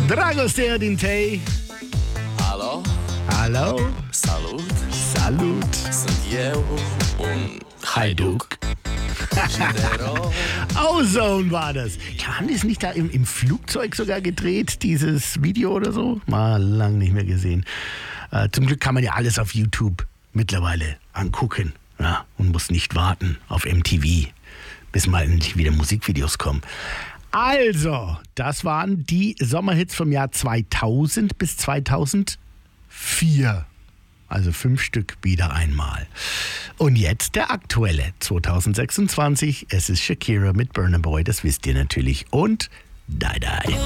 Dragostea Dintei. Alo? Hallo? Salut! Salut. Sunt eu, un Haiduc. Ozone war das. Ja, haben die es nicht da im Flugzeug sogar gedreht, dieses Video oder so? Mal lang nicht mehr gesehen. Zum Glück kann man ja alles auf YouTube mittlerweile angucken. Ja, und muss nicht warten auf MTV, bis mal endlich wieder Musikvideos kommen. Also, das waren die Sommerhits vom Jahr 2000 bis 2004. Also 5 Stück wieder einmal. Und jetzt der aktuelle, 2026. Es ist Shakira mit Burna Boy, das wisst ihr natürlich. Und Die Die.